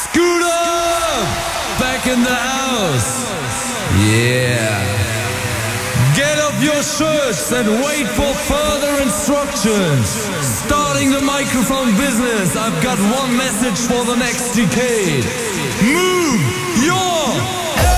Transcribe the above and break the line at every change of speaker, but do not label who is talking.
Scooter! Back in the house. Yeah. Get off your shirts and wait for further instructions. Starting the microphone business, I've got one message for the next decade. Move!